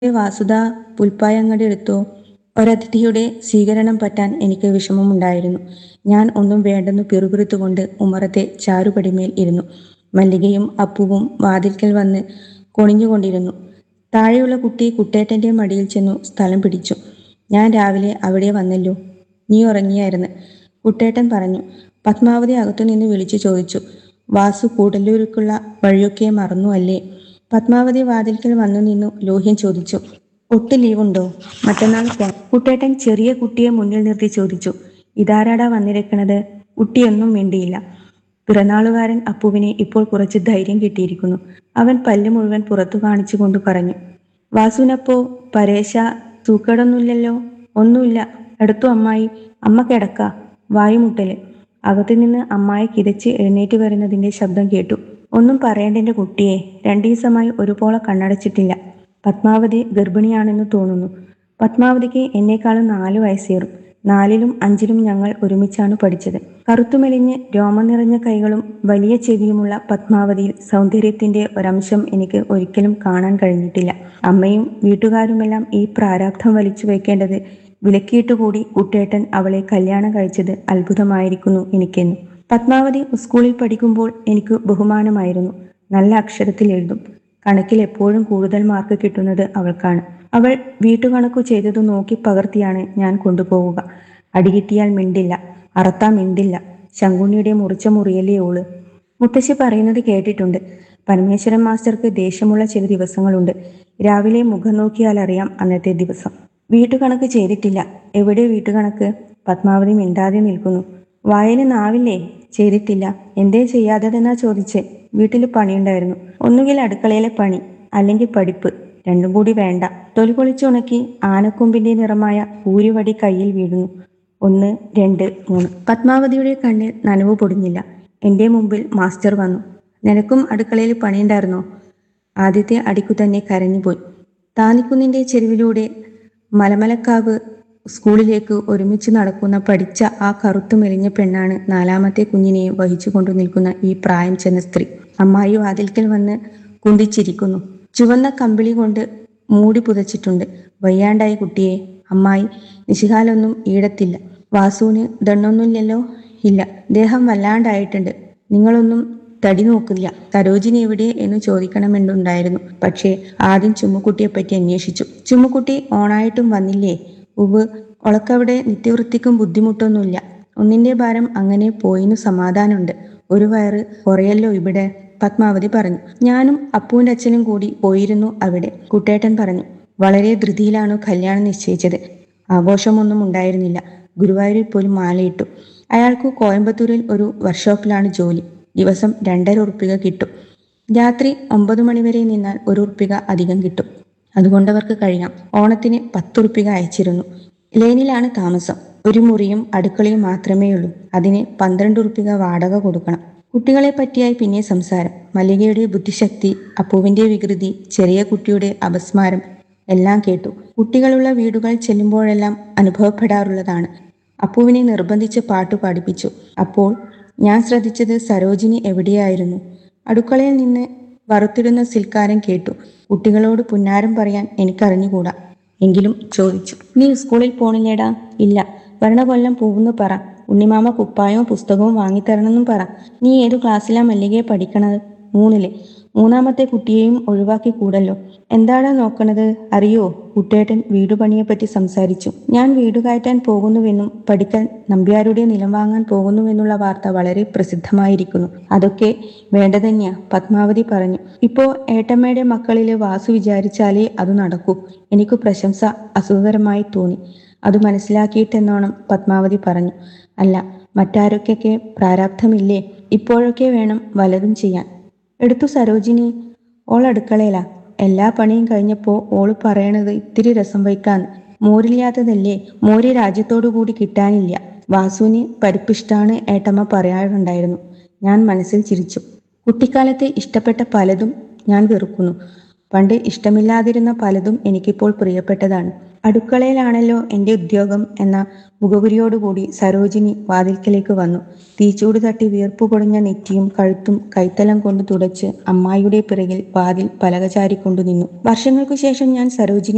വാസുദ പുൽപ്പായങ്ങടി എടുത്തു. ഒരതിഥിയുടെ സ്വീകരണം പറ്റാൻ എനിക്ക് വിഷമമുണ്ടായിരുന്നു. ഞാൻ ഒന്നും വേണ്ടെന്നു പിറുപിറുത്തുകൊണ്ട് ഉമ്മറത്തെ ചാരുപടിമേൽ ഇരുന്നു. മല്ലികയും അപ്പുവും വാതിൽക്കൽ വന്ന് കൊണിഞ്ഞുകൊണ്ടിരുന്നു. താഴെയുള്ള കുട്ടി കുട്ടേട്ടന്റെ മടിയിൽ ചെന്നു സ്ഥലം പിടിച്ചു. ഞാൻ രാവിലെ അവിടെ വന്നല്ലോ. നീ ഉറങ്ങിയായിരുന്നു, കുട്ടേട്ടൻ പറഞ്ഞു. പത്മാവതി അകത്തുനിന്ന് വിളിച്ചു ചോദിച്ചു. വാസു കൂടല്ലൂർക്കുള്ള വഴിയൊക്കെ മറന്നു അല്ലേ? പത്മാവതി വാതിൽക്കൽ വന്നു നിന്നു ലോഹ്യൻ ചോദിച്ചു. ഒട്ട് ലീവുണ്ടോ? മറ്റന്നാൾ പോണം. കുട്ടേട്ടൻ ചെറിയ കുട്ടിയെ മുന്നിൽ നിർത്തി ചോദിച്ചു. ഇതാരാടാ വന്നിരിക്കണത്? കുട്ടിയൊന്നും മിണ്ടിയില്ല. പിറന്നാളുകാരൻ അപ്പുവിന് ഇപ്പോൾ കുറച്ച് ധൈര്യം കിട്ടിയിരിക്കുന്നു. അവൻ പല്ല് മുഴുവൻ പുറത്തു കാണിച്ചുകൊണ്ട് പറഞ്ഞു. വാസുവിനപ്പോ പരേശ സൂക്കേടൊന്നുമില്ലല്ലോ? ഒന്നുമില്ല. എടുത്തു അമ്മായി. അമ്മ കിടക്ക. വായുമുട്ടല്. അകത്തുനിന്ന് അമ്മായി കിതച്ച് എഴുന്നേറ്റ് വരുന്നതിന്റെ ശബ്ദം കേട്ടു. ഒന്നും പറയണ്ടെന്റെ കുട്ടിയെ, 2 ദിവസമായി ഒരുപോലെ കണ്ണടച്ചിട്ടില്ല. പത്മാവതി ഗർഭിണിയാണെന്ന് തോന്നുന്നു. പത്മാവതിക്ക് എന്നെക്കാളും 4 വയസ്സേറും. 4ലും 5ലും ഞങ്ങൾ ഒരുമിച്ചാണ് പഠിച്ചത്. കറുത്തുമെലിഞ്ഞ് രോമം നിറഞ്ഞ കൈകളും വലിയ ചെവിയുമുള്ള പത്മാവതിയിൽ സൗന്ദര്യത്തിന്റെ ഒരംശം എനിക്ക് ഒരിക്കലും കാണാൻ കഴിഞ്ഞിട്ടില്ല. അമ്മയും വീട്ടുകാരുമെല്ലാം ഈ പ്രാരാബ്ധം വലിച്ചു വയ്ക്കേണ്ടത് വിലക്കിയിട്ടുകൂടി കുട്ടേട്ടൻ അവളെ കല്യാണം കഴിച്ചത് അത്ഭുതമായിരിക്കുന്നു എനിക്കെന്ന്. പത്മാവതി സ്കൂളിൽ പഠിക്കുമ്പോൾ എനിക്ക് ബഹുമാനമായിരുന്നു. നല്ല അക്ഷരത്തിൽ എഴുതും. കണക്കിൽ എപ്പോഴും കൂടുതൽ മാർക്ക് കിട്ടുന്നത് അവൾക്കാണ്. അവൾ വീട്ടുകണക്കു ചെയ്തതു നോക്കി പകർത്തിയാണ് ഞാൻ കൊണ്ടുപോവുക. അടികിട്ടിയാൽ മിണ്ടില്ല, അറത്താ മിണ്ടില്ല. ശങ്കുണ്ണിയുടെ മുറിച്ച മുറിയല്ലേ ഓള്. മുത്തശ്ശി പറയുന്നത് കേട്ടിട്ടുണ്ട്. പരമേശ്വരൻ മാസ്റ്റർക്ക് ദേഷ്യമുള്ള ചില ദിവസങ്ങളുണ്ട്. രാവിലെ മുഖം നോക്കിയാൽ അറിയാം അന്നത്തെ ദിവസം. വീട്ടുകണക്ക് ചെയ്തിട്ടില്ല. എവിടെ വീട്ടുകണക്ക്? പത്മാവതി മിണ്ടാതെ നിൽക്കുന്നു. വായന നാവില്ലേ? ചെയ്തിട്ടില്ല. എന്തേ ചെയ്യാത്തതെന്നാ ചോദിച്ചേ? വീട്ടിൽ പണിയുണ്ടായിരുന്നു. ഒന്നുകിൽ അടുക്കളയിലെ പണി, അല്ലെങ്കിൽ പഠിപ്പ്. രണ്ടും കൂടി വേണ്ട. തൊലി പൊളിച്ചുണക്കി ആനക്കൊമ്പിന്റെ നിറമായ ഊരുവടി കയ്യിൽ വീഴുന്നു. 1, 2, 3. പത്മാവതിയുടെ കണ്ണിൽ നനവ് പൊടിഞ്ഞില്ല. എന്റെ മുമ്പിൽ മാസ്റ്റർ വന്നു. നിനക്കും അടുക്കളയിൽ പണിയുണ്ടായിരുന്നോ? ആദ്യത്തെ അടിക്കു തന്നെ കരഞ്ഞുപോയി. താന്നിക്കുന്നിന്റെ ചെരുവിലൂടെ മലമലക്കാവ് സ്കൂളിലേക്ക് ഒരുമിച്ച് നടക്കുന്ന പഠിച്ച ആ കറുത്തു മെലിഞ്ഞ പെണ്ണാണ് 4ാമത്തെ കുഞ്ഞിനെയും വഹിച്ചുകൊണ്ടു നിൽക്കുന്ന ഈ പ്രായം ചെന്ന സ്ത്രീ. അമ്മായി വാതിൽക്കൽ വന്ന് കുന്തിച്ചിരിക്കുന്നു. ചുവന്ന കമ്പിളി കൊണ്ട് മൂടി പുതച്ചിട്ടുണ്ട്. വയ്യാണ്ടായി കുട്ടിയെ. അമ്മായി. നിശികാലൊന്നും ഈടത്തില്ല. വാസുവിന് ദണ്ണൊന്നുമില്ലല്ലോ? ഇല്ല, ദേഹം വല്ലാണ്ടായിട്ടുണ്ട്. നിങ്ങളൊന്നും തടി നോക്കില്ല. സരോജിനി എവിടെ എന്ന് ചോദിക്കണമെന്നുണ്ടായിരുന്നു. പക്ഷേ ആദ്യം ചുമ്മുക്കുട്ടിയെപ്പറ്റി അന്വേഷിച്ചു. ചുമ്മുക്കുട്ടി ഓണായിട്ടും വന്നില്ലേ? ഉവ്, ഒളക്കവിടെ നിത്യവൃത്തിക്കും ബുദ്ധിമുട്ടൊന്നുമില്ല. ഒന്നിന്റെ ഭാരം അങ്ങനെ പോയിന്നു സമാധാനമുണ്ട്. ഒരു വയറ് കുറയല്ലോ ഇവിടെ, പത്മാവതി പറഞ്ഞു. ഞാനും അപ്പുവിന്റെ അച്ഛനും കൂടി പോയിരുന്നു അവിടെ, കുട്ടേട്ടൻ പറഞ്ഞു. വളരെ ധൃതിയിലാണ് കല്യാണം നിശ്ചയിച്ചത്. ആഘോഷമൊന്നും ഉണ്ടായിരുന്നില്ല. ഗുരുവായൂരിൽ പോലും മാലയിട്ടു. അയാൾക്ക് കോയമ്പത്തൂരിൽ ഒരു വർക്ക്ഷോപ്പിലാണ് ജോലി. ദിവസം 2.5 ഉറുപ്പിക കിട്ടും. രാത്രി 9 മണിവരെ നിന്നാൽ 1 ഉറുപ്പിക അധികം കിട്ടും. അതുകൊണ്ടവർക്ക് കഴിയാം. ഓണത്തിന് 10 ഉറുപ്പിക അയച്ചിരുന്നു. ലേനിലാണ് താമസം. ഒരു മുറിയും അടുക്കളയും മാത്രമേയുള്ളൂ. അതിന് 12 ഉറുപ്പിക വാടക കൊടുക്കണം. കുട്ടികളെ പറ്റിയായി പിന്നെ സംസാരം. മല്ലികയുടെ ബുദ്ധിശക്തി, അപ്പുവിന്റെ വികൃതി, ചെറിയ കുട്ടിയുടെ അപസ്മാരം എല്ലാം കേട്ടു. കുട്ടികളുള്ള വീടുകൾ ചെല്ലുമ്പോഴെല്ലാം അനുഭവപ്പെടാറുള്ളതാണ്. അപ്പുവിനെ നിർബന്ധിച്ച് പാട്ടു പാടിപ്പിച്ചു. അപ്പോൾ ഞാൻ ശ്രദ്ധിച്ചത് സരോജിനി എവിടെയായിരുന്നു. അടുക്കളയിൽ നിന്ന് വറുത്തിടുന്ന സിൽക്കാരൻ കേട്ടു. കുട്ടികളോട് പുന്നാരം പറയാൻ എനിക്കറിഞ്ഞുകൂടാ. എങ്കിലും ചോദിച്ചു. നീ സ്കൂളിൽ പോണില്ലേടാ? ഇല്ല. വരണ കൊല്ലം പോവുന്നു പറ. ഉണ്ണിമാമ കുപ്പായവും പുസ്തകവും വാങ്ങിത്തരണമെന്നും പറ. നീ ഏതു ക്ലാസ്സിലാ മല്ലികയെ പഠിക്കണത്? 3ല്. 3ാമത്തെ കുട്ടിയെയും ഒഴിവാക്കി കൂടല്ലോ. എന്താടാ നോക്കണത്? അറിയോ? കുട്ടേട്ടൻ വീടുപണിയെപ്പറ്റി സംസാരിച്ചു. ഞാൻ വീട് കയറ്റാൻ പോകുന്നുവെന്നും പഠിക്കാൻ നമ്പ്യാരുടെ നിലം വാങ്ങാൻ പോകുന്നുവെന്നുള്ള വാർത്ത വളരെ പ്രസിദ്ധമായിരിക്കുന്നു. അതൊക്കെ വേണ്ടതന്നെയാ, പത്മാവതി പറഞ്ഞു. ഇപ്പോ ഏട്ടമ്മയുടെ മക്കളില് വാസു വിചാരിച്ചാലേ അത് നടക്കൂ. എനിക്ക് പ്രശംസ അസുഖകരമായി തോന്നി. അത് മനസ്സിലാക്കിയിട്ടെന്നോണം പത്മാവതി പറഞ്ഞു. അല്ല, മറ്റാരൊക്കെ പ്രാരാബ്ധമില്ലേ? ഇപ്പോഴൊക്കെ വേണം വലതും ചെയ്യാൻ. എടുത്തു സരോജിനി. ഓൾ അടുക്കളയിലാ. എല്ലാ പണിയും കഴിഞ്ഞപ്പോ ഓള് പറയണത് ഇത്തിരി രസം വയ്ക്കാന്ന്. മോരില്ലാത്തതല്ലേ? മോര് രാജ്യത്തോടു കൂടി കിട്ടാനില്ല. വാസുവിന് പരിപ്പിഷ്ടാണ് ഏട്ടമ്മ പറയാറുണ്ടായിരുന്നു. ഞാൻ മനസ്സിൽ ചിരിച്ചു. കുട്ടിക്കാലത്ത് ഇഷ്ടപ്പെട്ട പലതും ഞാൻ വെറുക്കുന്നു. പണ്ട് ഇഷ്ടമില്ലാതിരുന്ന പലതും എനിക്കിപ്പോൾ പ്രിയപ്പെട്ടതാണ്. അടുക്കളയിലാണല്ലോ എന്റെ ഉദ്യോഗം എന്ന മുഖവുരിയോടുകൂടി സരോജിനി വാതിൽക്കലേക്ക് വന്നു. തീച്ചൂട് തട്ടി വീർപ്പു പൊടിഞ്ഞ നെറ്റിയും കഴുത്തും കൈത്തലം കൊണ്ട് തുടച്ച് അമ്മായിയുടെ പിറകിൽ വാതിൽ പലക ചാരിക്കൊണ്ടു നിന്നു. വർഷങ്ങൾക്കു ശേഷം ഞാൻ സരോജിനി